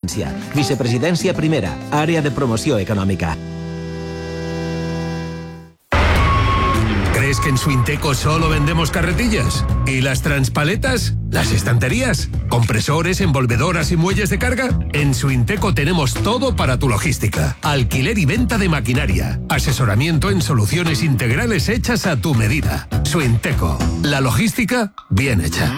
Vicepresidència primera, àrea de promoció econòmica. ¿Crees que en Suinteco solo vendemos carretillas? ¿Y las transpaletas? ¿Las estanterías? ¿Compresores, envolvedoras y muelles de carga? En Suinteco tenemos todo para tu logística. Alquiler y venta de maquinaria. Asesoramiento en soluciones integrales hechas a tu medida. Suinteco. La logística bien hecha.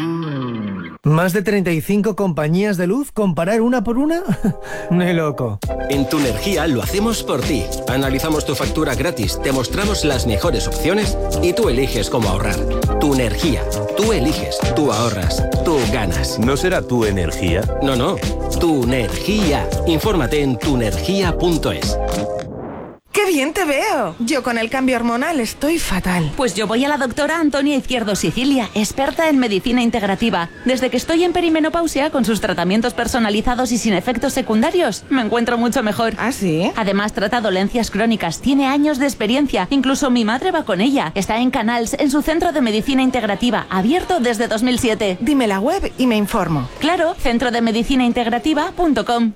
¿Más de 35 compañías de luz? ¿Comparar una por una? Ni loco. En Tu Energía lo hacemos por ti. Analizamos tu factura gratis, te mostramos las mejores opciones y tú eliges cómo ahorrar. Tu Energía. Tú eliges, tú ahorras, tú ganas. ¿No será Tu Energía? No. Tu Energía. Infórmate en tuenergia.es. ¡Qué bien te veo! Yo con el cambio hormonal estoy fatal. Pues yo voy a la doctora Antonia Izquierdo Sicilia, experta en medicina integrativa. Desde que estoy en perimenopausia, con sus tratamientos personalizados y sin efectos secundarios, me encuentro mucho mejor. ¿Ah, sí? Además, trata dolencias crónicas, tiene años de experiencia. Incluso mi madre va con ella. Está en Canals, en su centro de medicina integrativa, abierto desde 2007. Dime la web y me informo. Claro, centrodemedicinaintegrativa.com.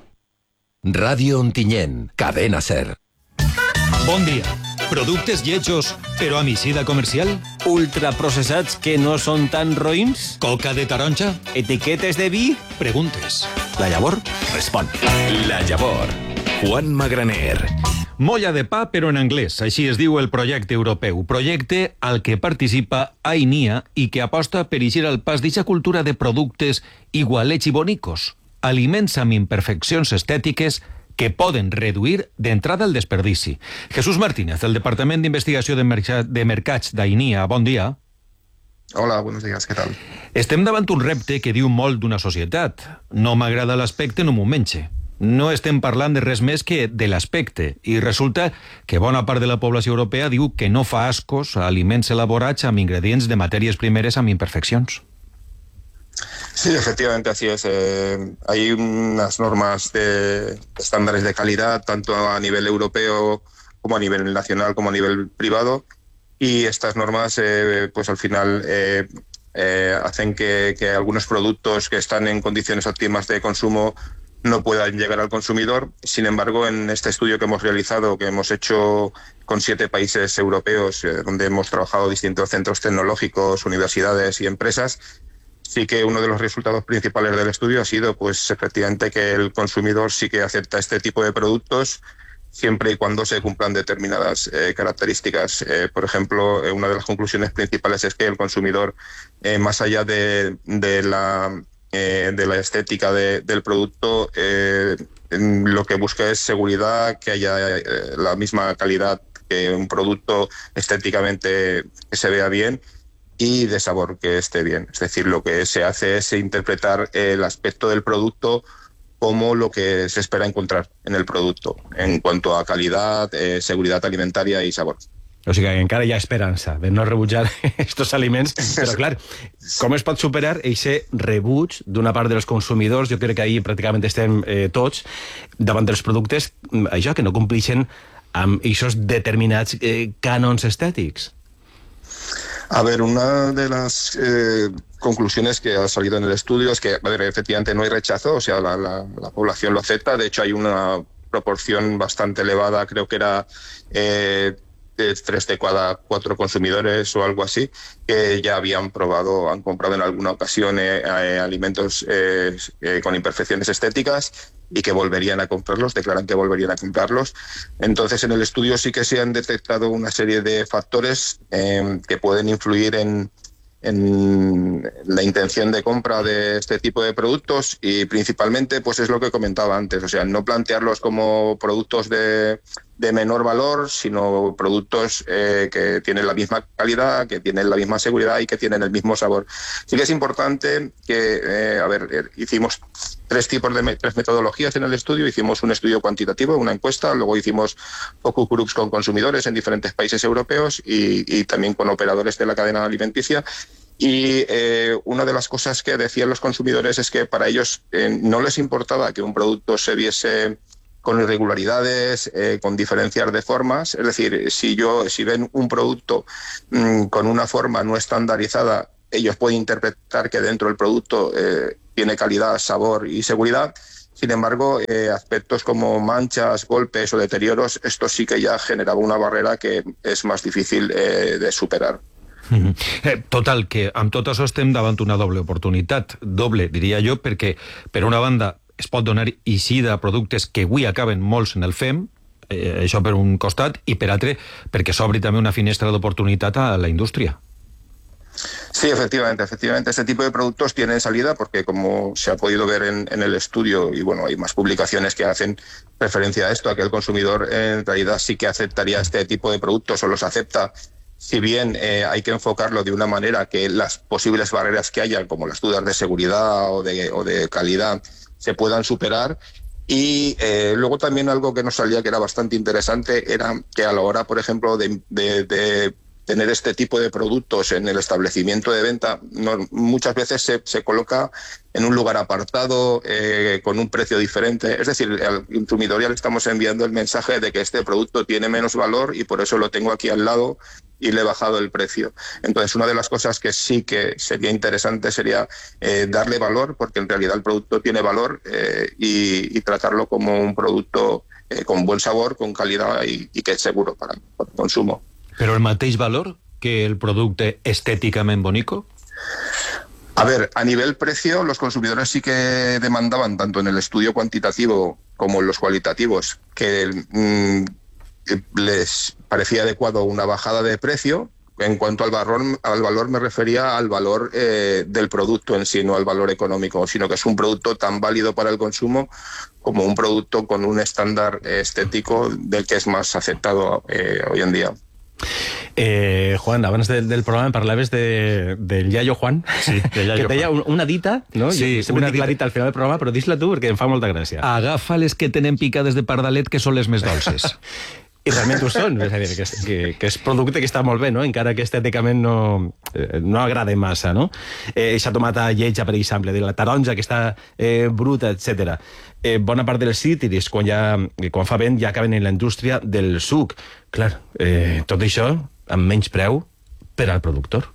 Radio Ontinyent, cadena SER. Bon dia. Productes lletjos, però a misida comercial? Ultraprocessats que no són tan roïns? Coca de taronja? Etiquetes de vi? Preguntes. La Llavor respon. La Llavor. Juan Magraner. Molla de pa, però en anglès. Així es diu el projecte europeu. Projecte al que participa AINIA i que aposta per eixir al pas d'eixa cultura de productes igualets i bonicos. Aliments amb imperfeccions estètiques que poden reduir d'entrada el desperdici. Jesús Martínez, del Departament d'Investigació de Mercats d'AINIA, bon dia. Hola, buenos días, què tal? Estem davant un repte que diu molt d'una societat. No m'agrada l'aspecte, no m'ho menxe. No estem parlant de res més que de l'aspecte, i resulta que bona part de la població europea diu que no fa ascos a aliments elaborats amb ingredients de matèries primeres amb imperfeccions. Sí, efectivamente, así es. Hay unas normas de estándares de calidad, tanto a nivel europeo como a nivel nacional, como a nivel privado, y estas normas, pues al final hacen que algunos productos que están en condiciones óptimas de consumo no puedan llegar al consumidor. Sin embargo, en este estudio que hemos realizado, que hemos hecho con 7 países europeos, donde hemos trabajado distintos centros tecnológicos, universidades y empresas, sí que uno de los resultados principales del estudio ha sido, pues efectivamente, que el consumidor sí que acepta este tipo de productos siempre y cuando se cumplan determinadas características. Por ejemplo, una de las conclusiones principales es que el consumidor, más allá de la estética del producto, lo que busca es seguridad, que haya la misma calidad, que un producto estéticamente que se vea bien, y de sabor que esté bien. Es decir, lo que se hace es interpretar el aspecto del producto como lo que se espera encontrar en el producto, en cuanto a calidad, seguridad alimentaria i sabor. O sigui que encara hi ha esperança de no rebutjar estos aliments, però clar, com es pot superar aquest rebuig d'una part dels consumidors? Jo crec que ahir pràcticament estem tots davant dels productes, això, que no complixen amb aquests determinats cànons estètics. A ver, una de las conclusiones que ha salido en el estudio es que, a ver, efectivamente no hay rechazo, o sea, la población lo acepta. De hecho, hay una proporción bastante elevada, creo que era 3 de cada 4 consumidores o algo así, que ya han comprado en alguna ocasión alimentos con imperfecciones estéticas y que volverían a comprarlos, declaran que volverían a comprarlos. Entonces, en el estudio sí que se han detectado una serie de factores que pueden influir en la intención de compra de este tipo de productos, y principalmente pues es lo que comentaba antes, o sea, no plantearlos como productos de menor valor, sino productos que tienen la misma calidad, que tienen la misma seguridad y que tienen el mismo sabor. Sí que es importante que, hicimos 3 metodologías en el estudio. Hicimos un estudio cuantitativo, una encuesta, luego hicimos focus groups con consumidores en diferentes países europeos y también con operadores de la cadena alimenticia. Y una de las cosas que decían los consumidores es que para ellos no les importaba que un producto se viese con irregularidades, con diferencias de formas. Es decir, si ven un producto con una forma no estandarizada, ellos pueden interpretar que dentro del producto tiene calidad, sabor y seguridad. Sin embargo, aspectos como manchas, golpes o deterioros, esto sí que ya generaba una barrera que és más difícil de superar. Total, que amb tot això estem davant una doble oportunitat. Doble, diria jo, perquè per una banda es pot donar eixida a productes que avui acaben molts en el FEM, això per un costat, y per altre perquè s'obri també una finestra d'oportunitat a la indústria. Sí, efectivamente. Este tipo de productos tienen salida porque, como se ha podido ver en el estudio, y bueno, hay más publicaciones que hacen referencia a esto, a que el consumidor en realidad sí que aceptaría este tipo de productos o los acepta, si bien hay que enfocarlo de una manera que las posibles barreras que haya, como las dudas de seguridad o de calidad, se puedan superar. Y luego también algo que nos salía que era bastante interesante era que a la hora, por ejemplo, de tener este tipo de productos en el establecimiento de venta, muchas veces se coloca en un lugar apartado, con un precio diferente. Es decir, al consumidor ya le estamos enviando el mensaje de que este producto tiene menos valor y por eso lo tengo aquí al lado y le he bajado el precio. Entonces, una de las cosas que sí que sería interesante sería darle valor, porque en realidad el producto tiene valor, y tratarlo como un producto con buen sabor, con calidad y que es seguro para el consumo. Però el mateix valor que el producte estéticamente bonico? A ver, a nivel precio, los consumidores sí que demandaban, tanto en el estudio cuantitativo como en los cualitativos, que les parecía adecuado una bajada de precio. En cuanto al valor me refería al valor del producto en sí, no al valor económico, sino que es un producto tan válido para el consumo como un producto con un estándar estético del que es más aceptado hoy en día. Juan, abans del programa parlaves del iaio Juan, sí, del iaio que deia una dita, no? Sí, jo sempre dic la dita al final del programa, però dis-la tu perquè em fa molta gràcia. Agafa les que tenen picades de pardalet, que són les més dolces. I realment ho són, és a dir, que és producte que està molt bé, no? Encara que estèticament no agrada massa, no? Eixa tomata lletja, per exemple, de la taronja que està bruta, etc. Bona part dels cítrics, quan fa vent, ja acaben en la indústria del suc. Clar, tot això amb menys preu per al productor.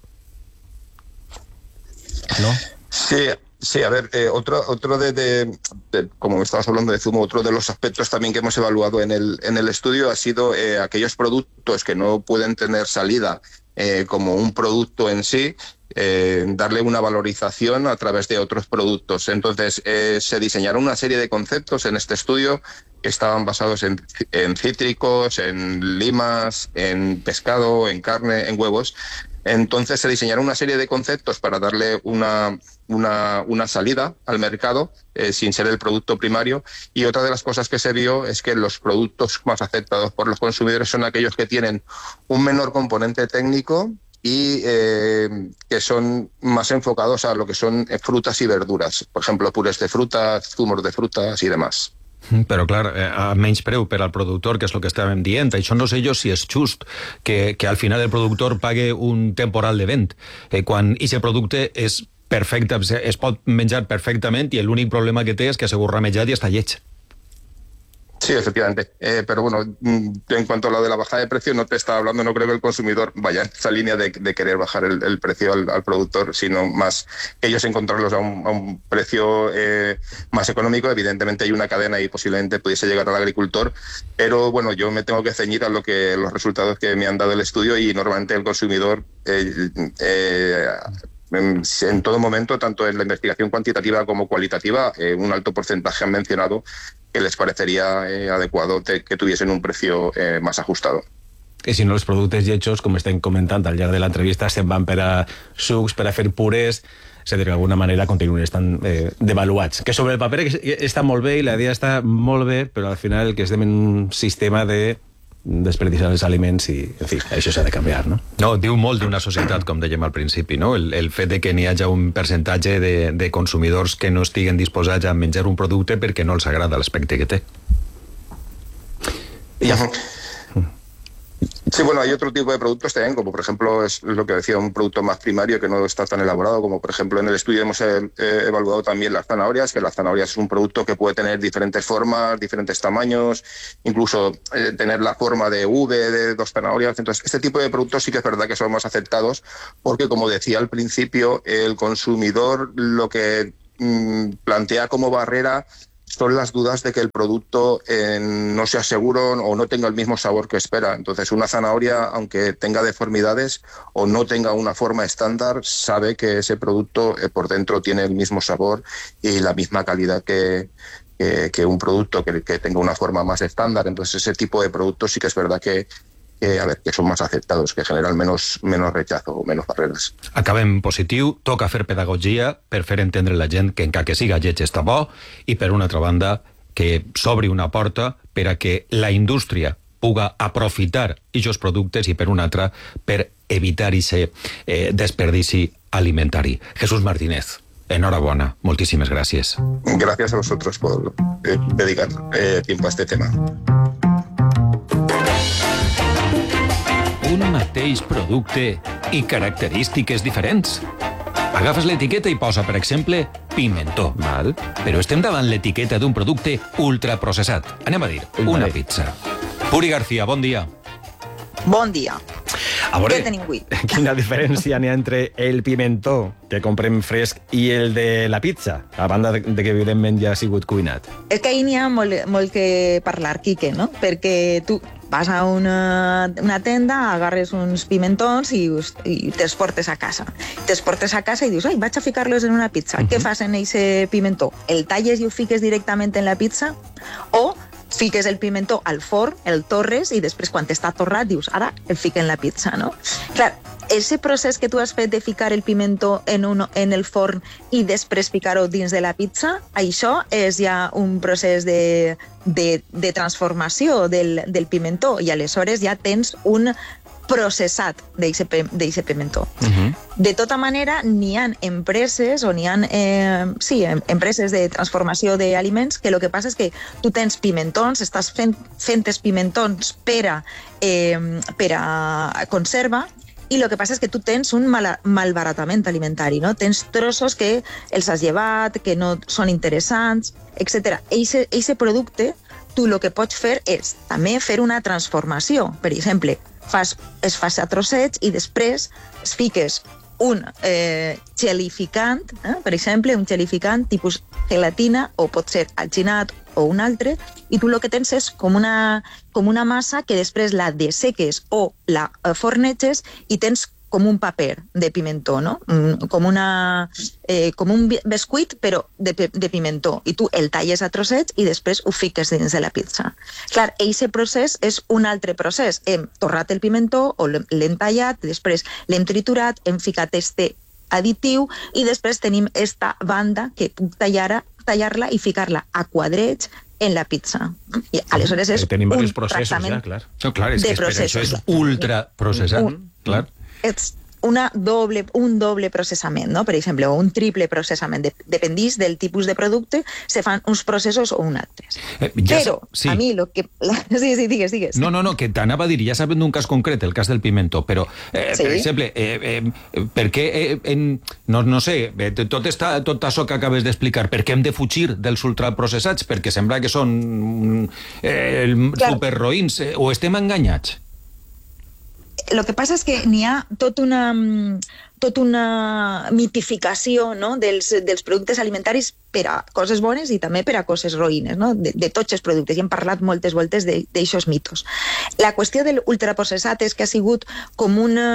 ¿No? Sí, a ver, otro como estabas hablando de zumo, otro de los aspectos también que hemos evaluado en el estudio ha sido aquellos productos que no pueden tener salida como un producto en sí, darle una valorización a través de otros productos. Entonces, se diseñaron una serie de conceptos en este estudio que estaban basados en cítricos, en limas, en pescado, en carne, en huevos. Entonces se diseñaron una serie de conceptos para darle una salida al mercado sin ser el producto primario, y otra de las cosas que se vio es que los productos más aceptados por los consumidores son aquellos que tienen un menor componente técnico y que son más enfocados a lo que son frutas y verduras, por ejemplo, purés de frutas, zumos de frutas y demás. Però, clar, a menys preu per al productor, que és el que estàvem dient. Això no sé jo si és just, que al final el productor pague un temporal de vent, quan aquest producte és perfecte, es pot menjar perfectament i l'únic problema que té és que ha sigut ramejat i està lleig. Sí, efectivamente. Pero bueno, en cuanto a lo de la bajada de precio, no te estaba hablando, no creo que el consumidor vaya en esa línea de querer bajar el precio al productor, sino más ellos encontrarlos a un precio más económico. Evidentemente hay una cadena y posiblemente pudiese llegar al agricultor, pero bueno, yo me tengo que ceñir a los resultados que me han dado el estudio, y normalmente el consumidor en todo momento, tanto en la investigación cuantitativa como cualitativa, un alto porcentaje han mencionado que les parecería adecuado que tuviesen un precio más ajustado. I si no, els productes lletjos, com estem comentant al llarg de l'entrevista, se'n van per a sucs, per a fer purés, és a dir, d'alguna manera continuen estant devaluats. Que sobre el paper està molt bé i la idea està molt bé, però al final el que estem en un sistema de desperdiciar els aliments i, en fi, això s'ha de canviar, no? No, diu molt d'una societat, com dèiem al principi, no? El fet de que n'hi hagi un percentatge de consumidors que no estiguen disposats a menjar un producte perquè no els agrada l'aspecte que té. Sí, bueno, hay otro tipo de productos también, como por ejemplo es lo que decía, un producto más primario que no está tan elaborado, como por ejemplo en el estudio hemos evaluado también las zanahorias, que las zanahorias es un producto que puede tener diferentes formas, diferentes tamaños, incluso tener la forma de V de dos zanahorias. Entonces, este tipo de productos sí que es verdad que son más aceptados, porque como decía al principio, el consumidor lo que plantea como barrera son las dudas de que el producto no sea seguro o no tenga el mismo sabor que espera. Entonces, una zanahoria, aunque tenga deformidades o no tenga una forma estándar, sabe que ese producto por dentro tiene el mismo sabor y la misma calidad que un producto que tenga una forma más estándar. Entonces, ese tipo de productos sí que es verdad que son más aceptados, que generan menos rechazo o menos barreres. Acabem positiu, toca fer pedagogia per fer entendre la gent que encara que siga lleig està bo, i per una altra banda que s'obri una porta per a que la indústria puga aprofitar aquests productes i per una altra per evitar aquest desperdici alimentari. Jesús Martínez, enhorabona, moltíssimes gràcies. Gracias a vosotros por dedicar tiempo a este tema. Un mateix producte i característiques diferents. Agafes l'etiqueta i posa, per exemple, pimentó. Val. Però estem davant l'etiqueta d'un producte ultraprocessat. Anem a dir, una pizza. Puri García, bon dia. Bon dia. A veure, què tenim avui? Quina diferència n'hi ha entre el pimentó que comprem fresc i el de la pizza, a banda de que evidentment ja ha sigut cuinat? És que ahir n'hi ha molt que parlar, Quique, no? Perquè tu vas a una tenda, agarres uns pimentons i te'ls portes a casa. Te'ls portes a casa i dius, vaig a ficar-los en una pizza. Què fas en aquest pimentó? El talles i ho fiques directament en la pizza? O fiques el pimentó al forn, el torres, i després, quan està torrat, dius, ara el fica en la pizza, no? Clar, ese procés que tu has fet de ficar el pimentó en el forn i després ficar-ho dins de la pizza, això és ja un procés de transformació del pimentó, i aleshores ja tens un processat d'aquest pimentó. De tota manera, n'hi ha empreses o n'hi ha empreses de transformació d'aliments que el que passa és que tu tens pimentons, estàs fent els pimentons per a conserva, i el que passa és que tu tens un malbaratament alimentari, no? Tens trossos que els has llevat, que no són interessants, etc. Eixe producte, tu el que pots fer és també fer una transformació. Per exemple, es fa a trossets i després es fiques un gelificant, per exemple, un gelificant tipus gelatina, o pot ser alginat o un altre, i tu el que tens és com una massa que després la desseques o la forneges i tens com un paper de pimentó, no? Com un bescuit, però de pimentó. I tu el talles a trossets i després ho fiques dins de la pizza. Clar, aquest procés és un altre procés. Hem torrat el pimentó, o l'hem tallat, després l'hem triturat, hem ficat este additiu, i després tenim esta banda que puc tallar-la i ficar-la a quadrets en la pizza. I aleshores és tenim un diversos processos, tractament clar. Clar, és que per això és ultraprocessat, clar. És un doble processament, no? Per exemple, o un triple processament. Dependís del tipus de producte, se fan uns processos o uns altres. Però, a mi, el que... Sí, digues. No, que t'anava a dir, ja sabem d'un cas concret, el cas del pimentó, però, per exemple, per què, no sé, tot això que acabes d'explicar, per què hem de fugir dels ultraprocessats? Perquè sembla que són superroïns, o estem enganyats? El que passa és que n'hi ha tota una mitificació, no? dels productes alimentaris per a coses bones i també per a coses roïnes, no? De tots els productes. I hem parlat moltes voltes d'aixòs mitos. La qüestió de l'ultraprocessat és que ha sigut com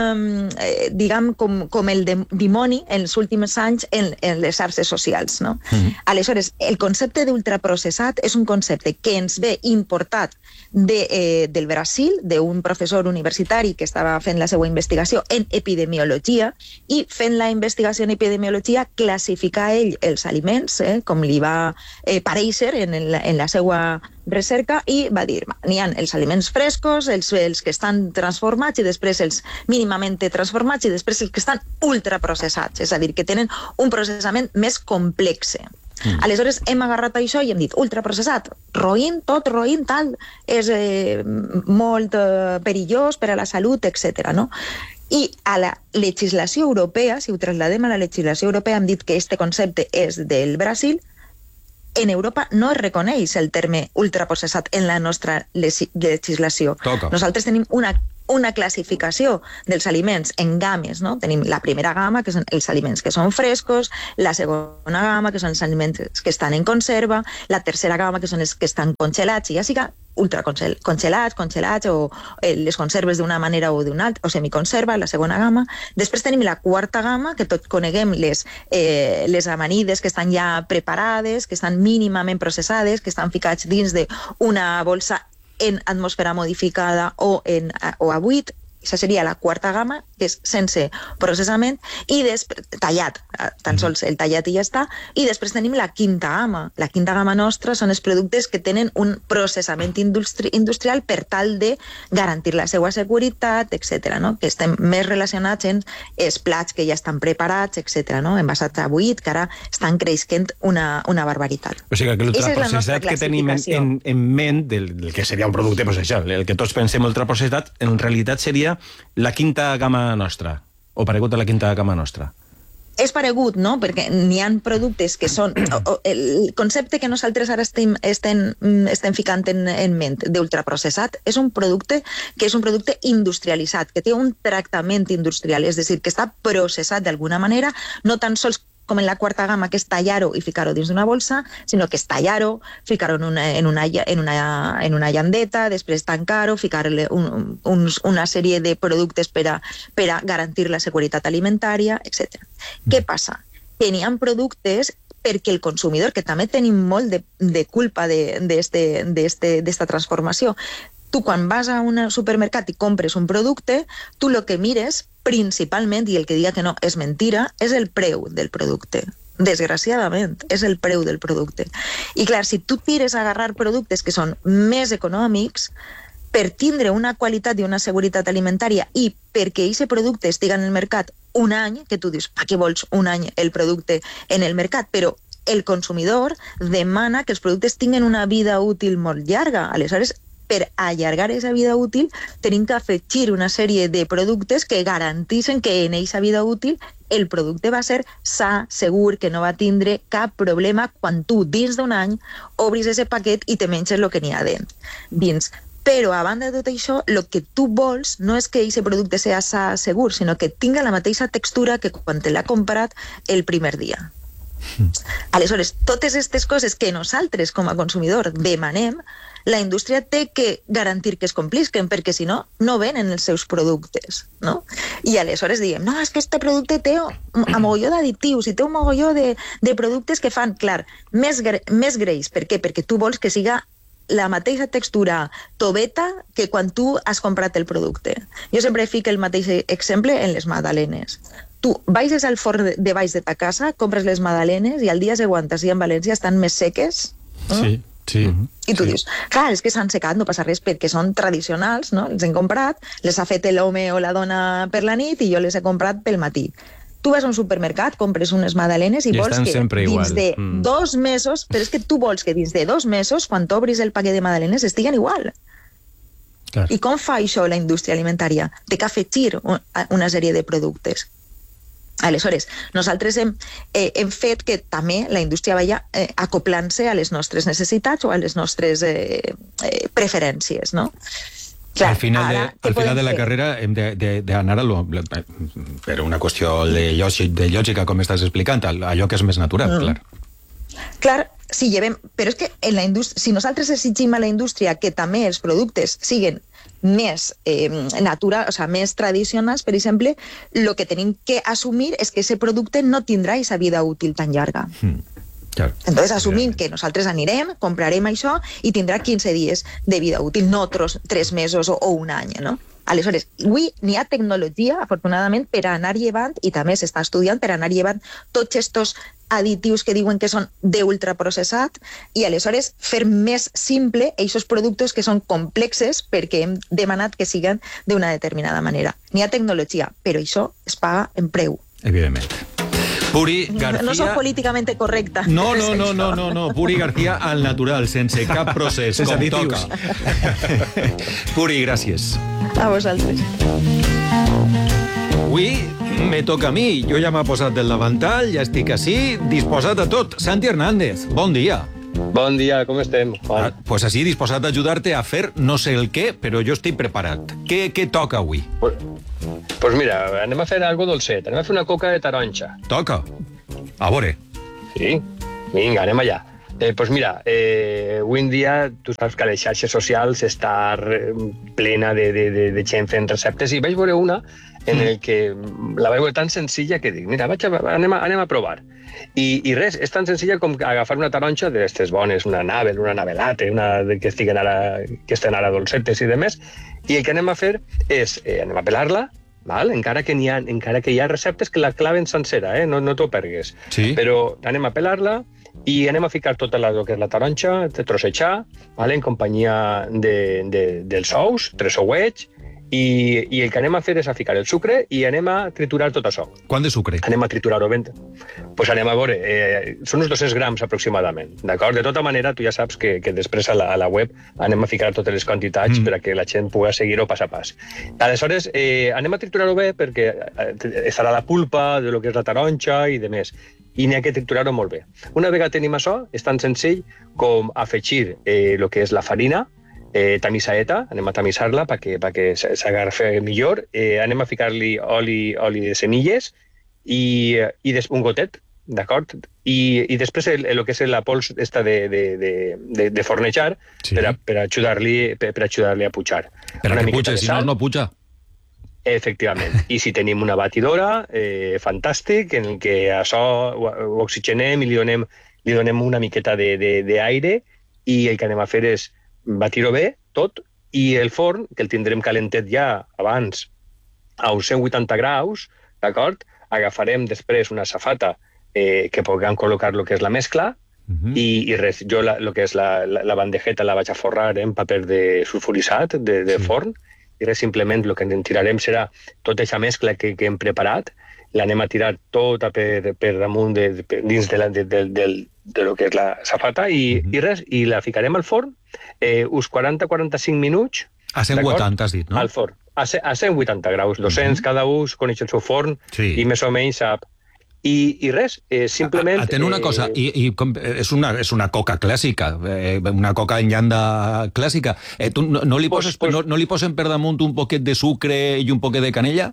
com el dimoni en els últims anys en les xarxes socials, no? Aleshores, el concepte d'ultraprocessat és un concepte que ens ve importat del Brasil, d'un professor universitari que estava fent la seva investigació en epidemiologia, i fent la investigació en epidemiologia classificar ell els aliments, com li va parèixer en la seva recerca, i va dir, n'hi ha els aliments frescos, els que estan transformats, i després els mínimament transformats, i després els que estan ultraprocessats, és a dir, que tenen un processament més complex. Aleshores hem agarrat això i hem dit ultraprocessat, roïn, tot roïn, tal, és molt perillós per a la salut, etc. No? I a la legislació europea, si ho trasladem a la legislació europea, hem dit que aquest concepte és del Brasil, en Europa no es reconeix el terme ultraprocessat en la nostra legislació. Toca. Nosaltres tenim una classificació dels aliments en games, no? Tenim la primera gamma, que són els aliments que són frescos, la segona gamma, que són els aliments que estan en conserva, la tercera gamma, que són els que estan congelats, i ja siga congelats o les conserves d'una manera o d'una altra, o semiconserva, la segona gamma. Després tenim la quarta gamma, que tots coneguem les amanides que estan ja preparades, que estan mínimament processades, que estan ficats dins d'una bolsa en atmosfera modificada o a buit. Això seria la quarta gamma, que és sense processament, i tallat, tan sols el tallat i ja està. I després tenim la quinta gamma. La quinta gamma nostra són els productes que tenen un processament industrial per tal de garantir la seva seguretat, etc. No? Que estem més relacionats amb els plats que ja estan preparats, etc. No? Envasats a buit, que ara estan creixent una barbaritat. O sigui que l'ultraprocessat que tenim en ment del que seria un producte, doncs això, el que tots pensem ultraprocessat, en realitat seria la quinta gamma nostra, o paregut a la quinta gamma nostra. És paregut, no? Perquè n'hi ha productes que són... El concepte que nosaltres ara estem ficant en ment d'ultraprocessat és un producte que és un producte industrialitzat, que té un tractament industrial, és a dir, que està processat d'alguna manera, no tan sols com en la quarta gamma, que és tallar-ho i ficar-ho dins d'una bolsa, sinó que és tallar-ho, ficar-ho en una llandeta, després tancar-ho, ficar-li una sèrie de productes per a garantir la seguretat alimentària, etc. Què passa? Que n'hi ha productes perquè el consumidor, que també tenim molt de culpa d'esta transformació, tu quan vas a un supermercat i compres un producte, tu el que mires principalment, i el que diga que no és mentira, és el preu del producte. Desgraciadament, és el preu del producte. I clar, si tu tires a agarrar productes que són més econòmics, per tindre una qualitat i una seguretat alimentària i perquè aquest producte estiga en el mercat un any, que tu dius, per què vols un any el producte en el mercat? Però el consumidor demana que els productes tinguin una vida útil molt llarga. Aleshores, per allargar aquesta vida útil, tenim que afegir una sèrie de productes que garantissin que en aquesta vida útil el producte va ser sa, segur, que no va tindre cap problema quan tu, dins d'un any, obris aquest paquet i te menges el que n'hi ha dins. Però, a banda de tot això, el que tu vols no és que aquest producte sigui sa, segur, sinó que tinga la mateixa textura que quan te l'ha comprat el primer dia. Aleshores, totes aquestes coses que nosaltres, com a consumidor, demanem, la indústria té que garantir que es complisquen, perquè si no, no venen els seus productes, no? I aleshores diem, no, és que este producte té un mogolló d'additius i té un mogolló de productes que fan, clar, més greix. Per què? Perquè tu vols que siga la mateixa textura toveta que quan tu has comprat el producte. Jo sempre fico el mateix exemple en les magdalenes. Tu baixes al forn de baix de ta casa, compres les magdalenes i al dia següent, si en València estan més seques, no? Sí. I tu dius, clar, és que s'han secat, no passa res, perquè són tradicionals, no? Els hem comprat, les ha fet l'home o la dona per la nit i jo les he comprat pel matí. Tu vas a un supermercat, compres unes magdalenes i vols que dins de 2 mesos, però és que tu vols que dins de 2 mesos, quan t'obris el paquet de magdalenes, estiguen igual. Clar. I com fa això la indústria alimentària? Té que afegir una sèrie de productes. Aleshores, nosaltres hem fet que també la indústria vaya acoplant-se a les nostres necessitats o a les nostres preferències, no? Clar, al final de la carrera hem d'anar per una qüestió de lògica, com estàs explicant, allò que és més natural, clar. Clar, si llevem... Però és que si nosaltres exigim a la indústria que també els productes siguin més naturals, o sigui, més tradicionals, per exemple, el que tenim que assumir és que aquest producte no tindrà aquesta vida útil tan llarga. Claro. Entonces assumim que nosaltres anirem, comprarem això i tindrà 15 dies de vida útil, no 3 mesos o un any, no? Aleshores, avui n'hi ha tecnologia, afortunadament, per anar llevant, i també s'està estudiant per anar llevant tots aquests additius que diuen que són d'ultraprocessat, i aleshores fer més simple aquests productes que són complexes perquè hem demanat que siguin d'una determinada manera. N'hi ha tecnologia, però això es paga en preu. Evidentment. Puri García... No soc políticament correcta. No. Puri García al natural, sense cap procés, com toca. Puri, gràcies. A vosaltres. Avui me toca a mi. Jo ja m'ha posat del davantal, ja estic així, disposat a tot. Santi Hernández, bon dia. Bon dia, com estem? Pues així, disposat a ajudar-te a fer no sé el què, però jo estic preparat. Què toca avui? Pues mira, anem a fer algo dolcet. Anem a fer una coca de taronja. Toca? A veure. Sí? Vinga, anem allà. Pues mira, avui en dia tu saps que a les xarxes socials està plena de gent fent receptes i vaig veure una en el que la vaig veure tan senzilla que dic, mira, anem a provar. I res, és tan senzilla com agafar una taronja d'aquestes bones, una navel, una navelate, una que estan ara dolcetes i demés, i el que anem a fer és, anem a pelar-la, val? Encara que hi ha receptes que la claven sencera, no t'ho pergues. Sí. Però anem a pelar-la i anem a ficar tota el que és la taronja, trossejar, en companyia dels ous, 3 ouets, i el que anem a fer és a ficar el sucre i anem a triturar tot això. Quant de sucre? Anem a triturar-ho ben. Pues anem a veure, són uns 200 grams aproximadament, d'acord? De tota manera, tu ja saps que després a la web anem a ficar totes les quantitats per a que la gent pugui seguir-ho pas a pas. Aleshores, anem a triturar-ho bé perquè estarà la pulpa de lo que és la taronja i demés, i n'hi ha que triturar-ho molt bé. Una vegada tenim això, és tan senzill com afegir el que és la farina, tamisaeta, anem a tamisar-la perquè s'agafi millor, anem a ficar-li oli de semilles i un gotet, d'acord? I després el que és la pols esta de fornejar per ajudar-li a pujar. Per a que puja, si no, no puja. Efectivament. I si tenim una batidora, fantàstic, en què això ho oxigenem i li donem una miqueta d'aire i el que anem a fer és batir-ho bé, tot, i el forn, que el tindrem calentet ja abans a uns 180 graus, d'acord? Agafarem després una safata que puguem col·locar el que és la mescla i res, jo el que és la bandejeta la vaig a forrar en paper de sulfuritzat de forn i res, simplement el que en tirarem serà tota aquesta mescla que hem preparat, l'anem a tirar tota per damunt dins de lo que és la safata i res, i la ficarem al forn uns 40-45 minuts. A 180 has dit, no? Al forn, a 180 graus, 200 cada un, coneix el seu forn i més o menys sap. I res, simplement... Atent una cosa, és una coca clàssica, una coca en llanda clàssica. Tu no li posen per damunt un poquet de sucre i un poquet de canella?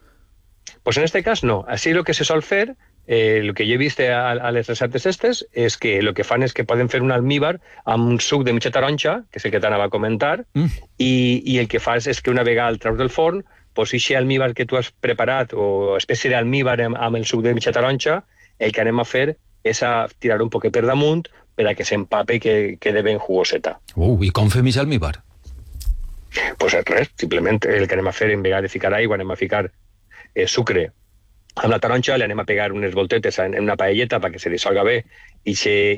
Pues en este cas no. Així el que se sol fer, el que jo he vist a les receptes estes, és que el que fan és que poden fer un almíbar amb un suc de mitja taronja, que és el que t'anava a comentar, i el que fas és que una vegada el treus del forn, pues si almíbar que tu has preparat, o espècie d'almíbar amb el suc de mitja taronja, el que anem a fer és a tirar un poquet per damunt per a que s'empape i que quede ben jugoseta. I com fem aquest almíbar? Pues res, simplement el que anem a fer, en vegada de ficar aigua, anem a ficar sucre amb la taronja, li anem a pegar unes voltetes en una paelleta perquè se dissolga bé i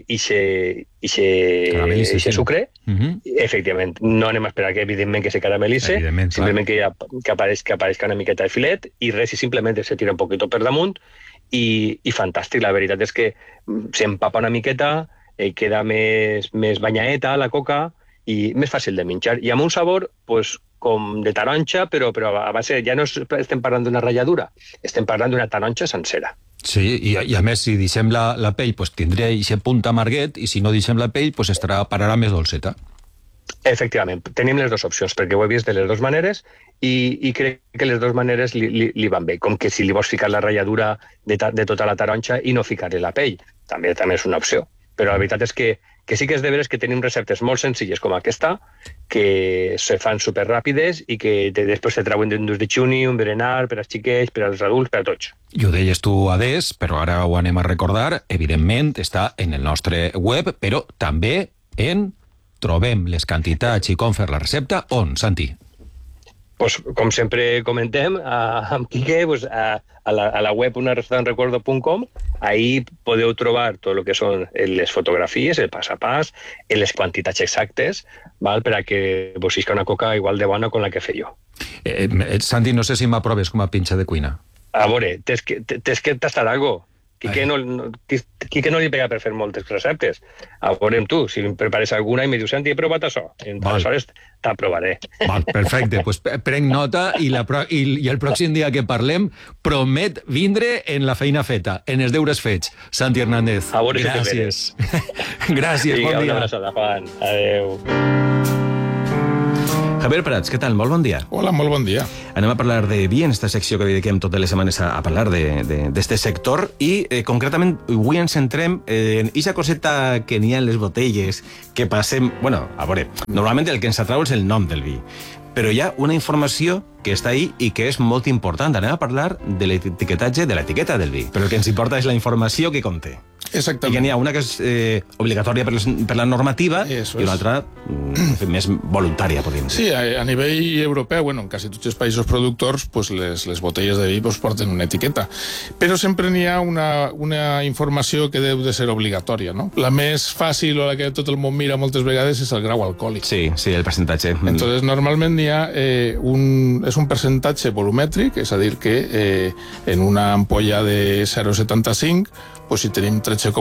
se sucre. Efectivament, no anem a esperar que evidentment que se caramelitze, simplement que apareixca una miqueta de filet i res, i simplement se tira un poquito per damunt i fantàstic. La veritat és que s'empapa una miqueta, queda més banyaeta la coca i més fàcil de menjar. I amb un sabor, pues, com de taronja, però a base, ja no estem parlant d'una ratlladura, estem parlant d'una taronja sencera. Sí, i a més, si deixem la pell, pues, tindria aquest punt amarguet, i si no deixem la pell, pues, pararà més dolceta. Efectivament, tenim les dues opcions, perquè ho he vist de les dues maneres, i crec que les dues maneres li van bé, com que si li vols ficar la ratlladura de tota la taronja i no ficar-li la pell, també és una opció. Però la veritat és que sí que és de veres que tenim receptes molt senzilles com aquesta, que se fan superràpides i que després se treuen d'un desdejuni, un berenar, per als xiquets, per als adults, per a tots. I ho deies tu adés, però ara ho anem a recordar. Evidentment, està en el nostre web, però també trobem les quantitats i com fer la recepta. On, Santi? Pues, com sempre comentem, amb Quique, pues, a la web unarestaurantrecuerdo.com, ahí podeu trobar tot el que són les fotografies, el pas a pas, les quantitats exactes, val, per a que vos isca una coca igual de bona com la que fe jo. Santi, no sé si m'aproves com a pinxa de cuina. A veure, tens que tastar algo. Quique no li pega per fer moltes receptes. Veurem tu, si em prepares alguna i me dius, Santi, he provat això. Aleshores t'aprovaré. Val, perfecte, pues prenc nota i el pròxim dia que parlem promet vindre en la feina feta, en els deures fets. Santi Hernández, gràcies. Gràcies, bon dia. Una abraçada, Juan. Adéu. Javier Prats, què tal? Molt bon dia. Hola, molt bon dia. Anem a parlar de vi en esta secció que dediquem totes les setmanes a parlar d'este sector i concretament avui ens centrem en aquesta coseta que n'hi ha en les botelles que passem... Bueno, a veure, normalment el que ens atrau és el nom del vi, però hi ha una informació que està ahí i que és molt important. Anem a parlar de l'etiquetatge de l'etiqueta del vi, però el que ens importa és la informació que conté. Exactament. I que n'hi ha una que és obligatòria per la normativa i una altra més voluntària, podríem dir. Sí, a nivell europeu, bueno, en quasi tots els països productors, pues les botelles de vi pues, porten una etiqueta. Però sempre n'hi ha una informació que deu de ser obligatòria, no? La més fàcil o la que tot el món mira moltes vegades és el grau alcohòlic. Sí, el percentatge. Entonces, normalment n'hi ha és un percentatge volumètric, és a dir, que en una ampolla de 0,75 pues si tenim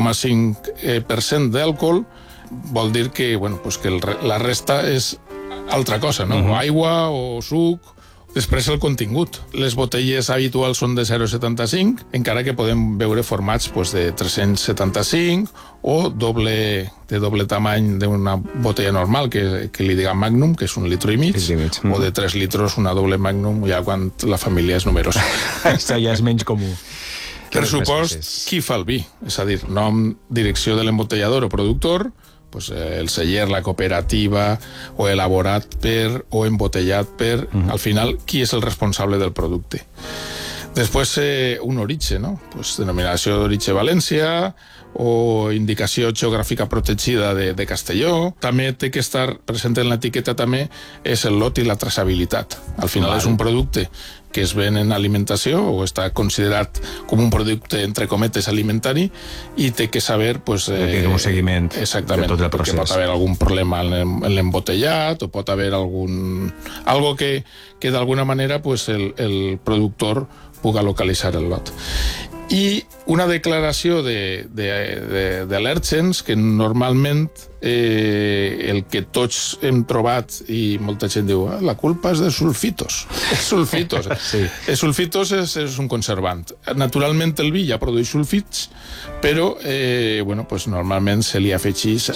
13,5% d'alcohol, vol dir que, bueno, pues que la resta és altra cosa, no? O aigua o suc. Després el contingut. Les botelles habituals són de 0,75, encara que podem veure formats pues, de 375 o de doble tamany d'una botella normal, que li diguem Magnum, que és 1,5 litres, o de 3 litres una doble Magnum, ja quan la família és numerosa. Això ja és menys comú. Pressupost, qui fa el vi? És a dir, nom, direcció de l'embotellador o productor, pues, el celler, la cooperativa, o elaborat per, o embotellat per, al final, qui és el responsable del producte. Després, un origen, no? Pues, denominació d'origen València, o indicació geogràfica protegida de Castelló. També té que estar present en l'etiqueta també és el lot i la traçabilitat. Al final és un producte que es ven en alimentació o està considerat com un producte, entre cometes, alimentari i té que saber... Pues, un seguiment exactament, de tot el procés. Perquè pot haver algun problema en l'embotellat o pot haver algo que d'alguna manera pues, el productor puga localitzar el lot. I una declaració d'al·lèrgens que normalment el que tots hem trobat i molta gent diu la culpa és de sulfitos. Sulfitos. Sí. Sulfitos és un conservant. Naturalment el vi ja produeix sulfits, però bueno, pues normalment se li afegeix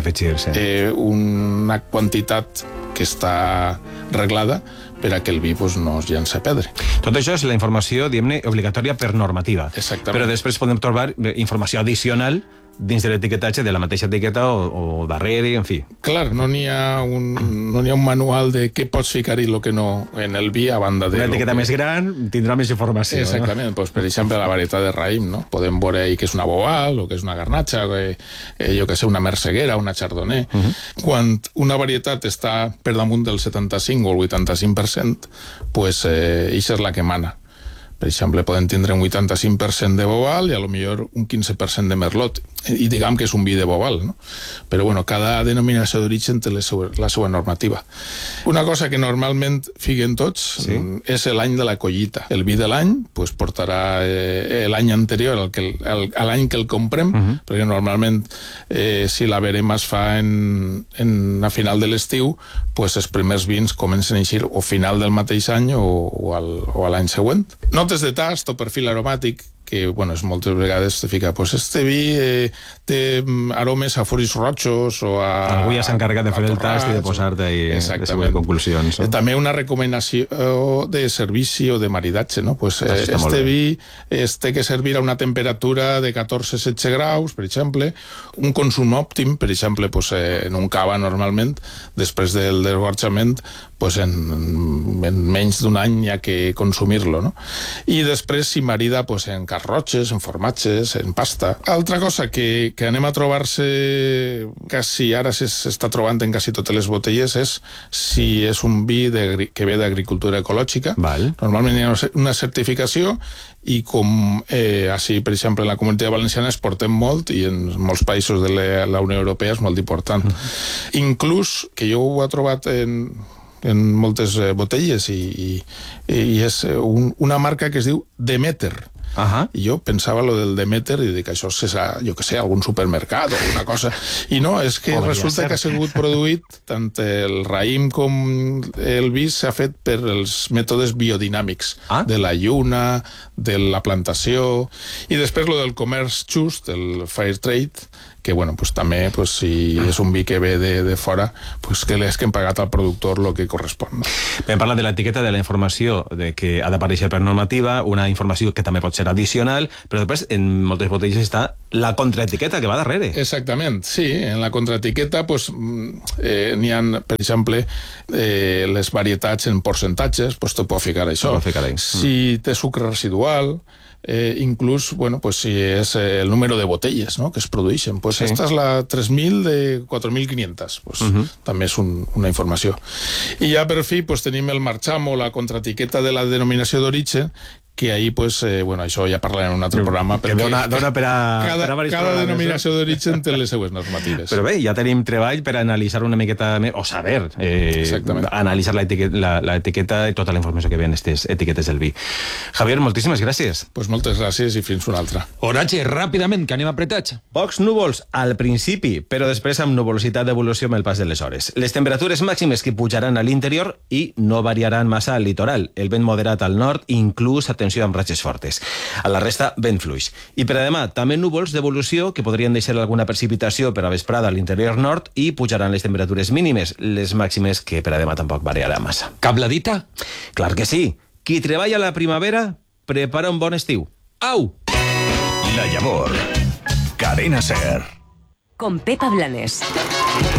una quantitat que està reglada per a que el vi pues, no es llença a perdre. Tot això és la informació, diguem-ne, obligatòria per normativa. Exactament. Però després podem trobar informació addicional dins de l'etiquetatge de la mateixa etiqueta o darrere, en fi. Clar, no n'hi ha un manual de què pots ficar i el que no en el vi a banda de... Una etiqueta més gran tindrà més informació. Exactament, no? Pues, per exemple, la varietat de raïm, no? Podem veure ahí que és una boal o que és una garnatxa, jo que sé, una merceguera, una chardonnay. Quan una varietat està per damunt del 75 o el 85%, pues, això és la que mana. Per exemple, poden tindre un 85% de Boval i a lo millor un 15% de Merlot. I diguem que és un vi de Boval, no? Però, bueno, cada denominació d'origen té la seva normativa. Una cosa que normalment figuen tots és l'any de la collita. El vi de l'any pues, portarà l'any anterior a l'any que el comprem, perquè normalment si la verema es fa a final de l'estiu, pues, els primers vins comencen a eixir o final del mateix any o a l'any següent. Notes de tast o perfil aromàtic que, bueno, moltes vegades te fica, pues este vi té aromes a furis rojos o a... Algú ja s'ha encarregat de fer el tast i de posar-te ahí les seves conclusions. No? També una recomanació de servici o de maridatge, no? Pues este vi té que servir a una temperatura de 14-16 graus, per exemple, un consum òptim, per exemple, pues, en un cava normalment, després del desguarxament, pues en menys d'un any hi ha que consumir-lo, no? I després s'hi marida pues, en carrotxes, en formatges, en pasta. Altra cosa que anem a trobar-se quasi ara s'està trobant en quasi totes les botelles és si és un vi que ve d'agricultura ecològica. Normalment hi ha una certificació i com així, per exemple, en la Comunitat Valenciana es portem molt i en molts països de la Unió Europea és molt important. Inclús, que jo ho he trobat en moltes botelles i és una marca que es diu Demeter. I jo pensava lo del Demeter i dic, això és, jo que sé, algun supermercat o alguna cosa. I no, és que resulta que ha sigut produït tant el raïm com el vi s'ha fet per els mètodes biodinàmics de la lluna, de la plantació, i després lo del comerç just, el fair trade, que bueno, pues també, pues, si és un vi que ve de fora, pues que és que hem pagat al productor el que correspon. Vam parlar de l'etiqueta, de la informació de que ha d'aparèixer per normativa, una informació que també pot ser addicional, però després en moltes botelles està la contraetiqueta que va darrere. Exactament, sí. En la contraetiqueta pues, n'hi ha, per exemple, les varietats en percentatges, pues te pot ficar això. Si té sucre residual, inclús, bueno, pues si és el número de botelles, no?, que es produeixen. Pues esta és la 3.000 de 4.500. Pues també és una informació. I ja per fi pues, tenim el marchamo, la contraetiqueta de la denominació d'origen, que ahí, pues, bueno, això ja parlarem en un altre programa. Que dona per a cada denominació d'origen té les seues normatives. Però bé, ja tenim treball per analitzar una miqueta més, o saber, analitzar l'etiqueta i tota la informació que ve en aquestes etiquetes del vi. Javier, moltíssimes gràcies. Pues moltes gràcies i fins una altra. Horatge, ràpidament, que anem apretats. Pocs núvols al principi, però després amb nuvolositat d'evolució amb el pas de les hores. Les temperatures màximes que pujaran a l'interior i no variaran massa al litoral. El vent moderat al nord, inclús atenció amb ratxes fortes. A la resta, vent fluix. I per a demà, també núvols d'evolució que podrien deixar alguna precipitació per a vesprada a l'interior nord i pujaran les temperatures mínimes, les màximes que per a demà tampoc variarà massa. Cabladita? Clar que sí. Qui treballa a la primavera prepara un bon estiu. Au! La Llavor. Cadena SER. Con Pepa Blanes.